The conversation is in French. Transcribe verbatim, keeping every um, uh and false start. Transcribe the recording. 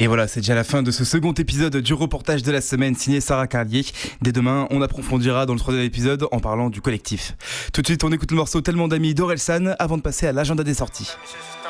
Et voilà, c'est déjà la fin de ce second épisode du reportage de la semaine signé Sarah Carlier. Dès demain, on approfondira dans le troisième épisode en parlant du collectif. Tout de suite, on écoute le morceau Tellement d'amis d'Orelsan avant de passer à l'agenda des sorties.